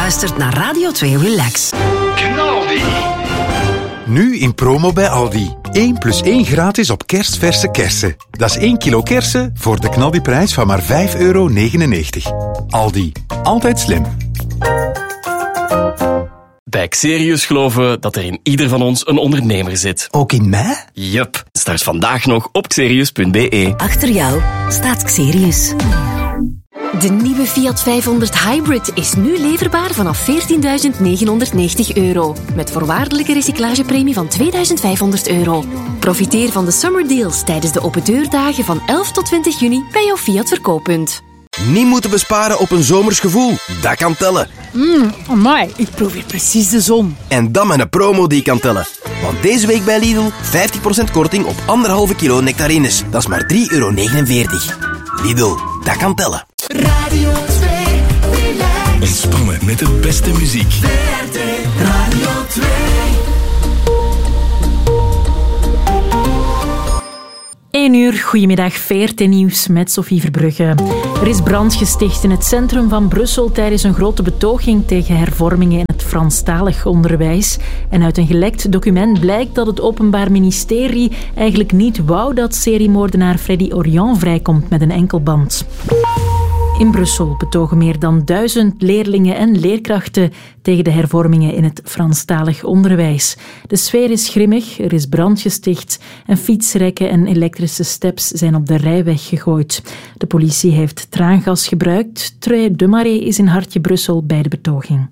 luistert naar Radio 2 Relax. Knaldi. Nu in promo bij Aldi. 1 + 1 gratis op kerstverse kersen. Dat is 1 kilo kersen voor de knaldiprijs van maar €5,99. Aldi. Altijd slim. Bij Xerius geloven we dat er in ieder van ons een ondernemer zit. Ook in mij? Yup. Start vandaag nog op xerius.be. Achter jou staat Xerius. De nieuwe Fiat 500 Hybrid is nu leverbaar vanaf €14.990. Met voorwaardelijke recyclagepremie van €2.500. Profiteer van de summer deals tijdens de open deurdagen van 11 tot 20 juni bij jouw Fiat verkooppunt. Niet moeten besparen op een zomers gevoel. Dat kan tellen. Amai, ik proef hier precies de zon. En dan met een promo die kan tellen. Want deze week bij Lidl 50% korting op 1,5 kilo nectarines. Dat is maar €3,49. Lidl, dat kan tellen. Radio 2 Relax. Ontspannen met de beste muziek. VRT Radio 2. Goedemiddag, VRT Nieuws met Sophie Verbrugge. Er is brand gesticht in het centrum van Brussel tijdens een grote betoging tegen hervormingen in het Franstalig onderwijs. En uit een gelekt document blijkt dat het Openbaar Ministerie eigenlijk niet wou dat seriemoordenaar Freddy Orjan vrijkomt met een enkelband. In Brussel betogen meer dan 1000 leerlingen en leerkrachten tegen de hervormingen in het Franstalig onderwijs. De sfeer is grimmig, er is brand gesticht en fietsrekken en elektrische steps zijn op de rijweg gegooid. De politie heeft traangas gebruikt. Trey de Marais is in Hartje Brussel bij de betoging.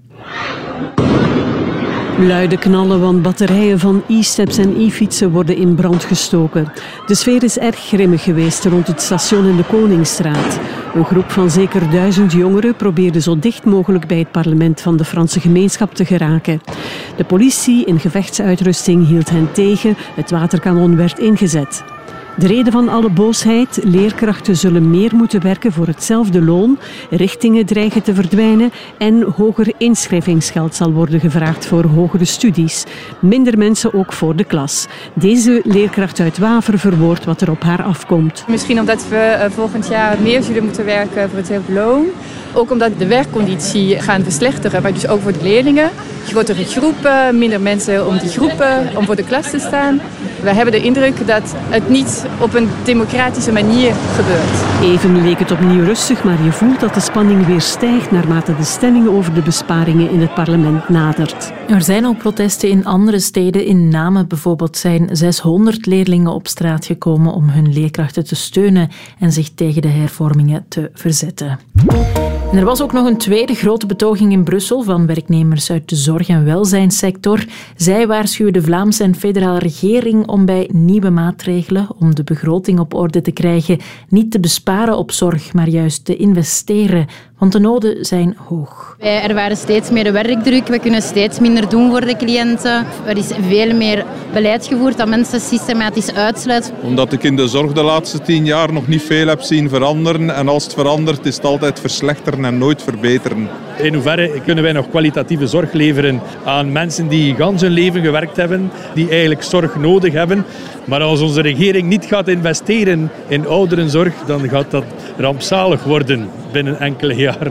Luide knallen van batterijen van e-steps en e-fietsen worden in brand gestoken. De sfeer is erg grimmig geweest rond het station in de Koningsstraat. Een groep van zeker 1000 jongeren probeerde zo dicht mogelijk bij het parlement van de Franse gemeenschap te geraken. De politie in gevechtsuitrusting hield hen tegen, het waterkanon werd ingezet. De reden van alle boosheid: leerkrachten zullen meer moeten werken voor hetzelfde loon, richtingen dreigen te verdwijnen en hoger inschrijvingsgeld zal worden gevraagd voor hogere studies. Minder mensen ook voor de klas. Deze leerkracht uit Waver verwoordt wat er op haar afkomt. Misschien omdat we volgend jaar meer zullen moeten werken voor hetzelfde loon. Ook omdat de werkconditie gaan verslechteren, maar dus ook voor de leerlingen. Grotere groepen, minder mensen om die groepen, om voor de klas te staan. We hebben de indruk dat het niet op een democratische manier gebeurt. Even leek het opnieuw rustig, maar je voelt dat de spanning weer stijgt naarmate de stemming over de besparingen in het parlement nadert. Er zijn al protesten in andere steden. In Namen bijvoorbeeld zijn 600 leerlingen op straat gekomen om hun leerkrachten te steunen en zich tegen de hervormingen te verzetten. En er was ook nog een tweede grote betoging in Brussel van werknemers uit de zorg- en welzijnssector. Zij waarschuwen de Vlaamse en federale regering om bij nieuwe maatregelen om de begroting op orde te krijgen niet te besparen op zorg, maar juist te investeren, want de noden zijn hoog. Wij ervaren steeds meer werkdruk, we kunnen steeds minder doen voor de cliënten. Er is veel meer beleid gevoerd dat mensen systematisch uitsluit. Omdat ik in de zorg de laatste 10 jaar nog niet veel heb zien veranderen. En als het verandert is het altijd verslechteren en nooit verbeteren. In hoeverre kunnen wij nog kwalitatieve zorg leveren aan mensen die gans hun leven gewerkt hebben, die eigenlijk zorg nodig hebben. Maar als onze regering niet gaat investeren in ouderenzorg, dan gaat dat rampzalig worden binnen enkele jaren.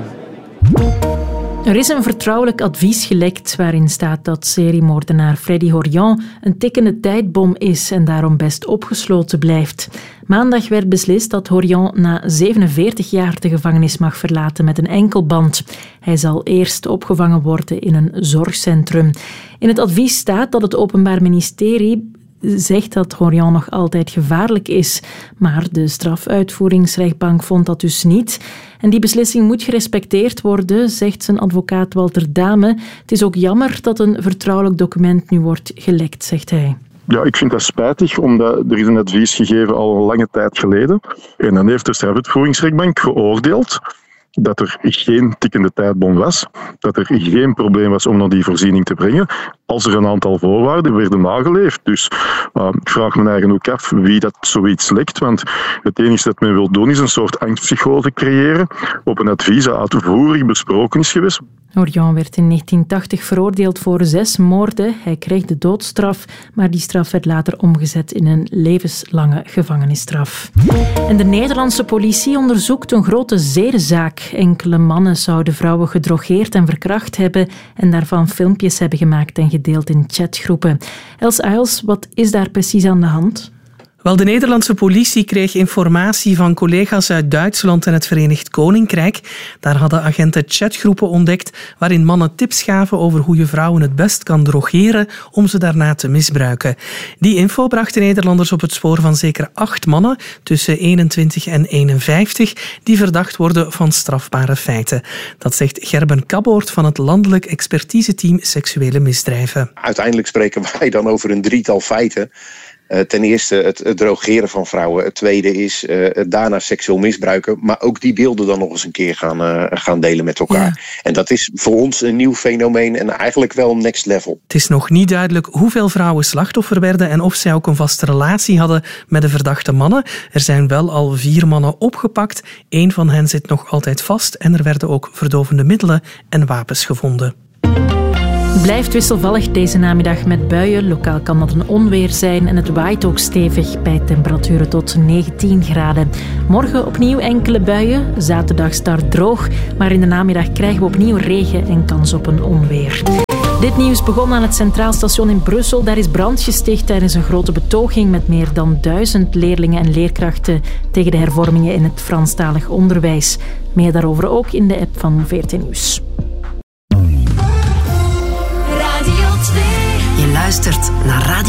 Er is een vertrouwelijk advies gelekt waarin staat dat seriemoordenaar Freddy Orjan een tikkende tijdbom is en daarom best opgesloten blijft. Maandag werd beslist dat Orjan na 47 jaar de gevangenis mag verlaten met een enkelband. Hij zal eerst opgevangen worden in een zorgcentrum. In het advies staat dat het Openbaar Ministerie zegt dat Orjan nog altijd gevaarlijk is, maar de strafuitvoeringsrechtbank vond dat dus niet. En die beslissing moet gerespecteerd worden, zegt zijn advocaat Walter Dame. Het is ook jammer dat een vertrouwelijk document nu wordt gelekt, zegt hij. Ja, ik vind dat spijtig, omdat er is een advies gegeven al een lange tijd geleden. En dan heeft de strafuitvoeringsrechtbank geoordeeld dat er geen tikkende tijdbom was, dat er geen probleem was om naar die voorziening te brengen. als er een aantal voorwaarden werden nageleefd. Dus ik vraag me eigenlijk ook af wie dat zoiets lekt, want het enige dat men wil doen is een soort angstpsychose creëren op een advies dat uitvoerig besproken is geweest. Horion werd in 1980 veroordeeld voor 6 moorden. Hij kreeg de doodstraf, maar die straf werd later omgezet in een levenslange gevangenisstraf. En de Nederlandse politie onderzoekt een grote zedenzaak. Enkele mannen zouden vrouwen gedrogeerd en verkracht hebben en daarvan filmpjes hebben gemaakt en gedeeld in chatgroepen. Els Uijls, wat is daar precies aan de hand? Wel, de Nederlandse politie kreeg informatie van collega's uit Duitsland en het Verenigd Koninkrijk. Daar hadden agenten chatgroepen ontdekt waarin mannen tips gaven over hoe je vrouwen het best kan drogeren om ze daarna te misbruiken. Die info bracht de Nederlanders op het spoor van zeker 8 mannen tussen 21 en 51 die verdacht worden van strafbare feiten. Dat zegt Gerben Kabboort van het Landelijk Expertiseteam Seksuele Misdrijven. Uiteindelijk spreken wij dan over een 3-tal feiten. Ten eerste het drogeren van vrouwen. Het tweede is daarna seksueel misbruiken. Maar ook die beelden dan nog eens een keer gaan delen met elkaar. Ja. En dat is voor ons een nieuw fenomeen en eigenlijk wel next level. Het is nog niet duidelijk hoeveel vrouwen slachtoffer werden en of zij ook een vaste relatie hadden met de verdachte mannen. Er zijn wel al 4 mannen opgepakt. 1 van hen zit nog altijd vast en er werden ook verdovende middelen en wapens gevonden. Het blijft wisselvallig deze namiddag met buien. Lokaal kan dat een onweer zijn en het waait ook stevig bij temperaturen tot 19 graden. Morgen opnieuw enkele buien. Zaterdag start droog, maar in de namiddag krijgen we opnieuw regen en kans op een onweer. Dit nieuws begon aan het Centraal Station in Brussel. Daar is brand gesticht tijdens een grote betoging met meer dan 1000 leerlingen en leerkrachten tegen de hervormingen in het Franstalig onderwijs. Meer daarover ook in de app van VRT Nieuws. Radio 2. Je luistert naar Radio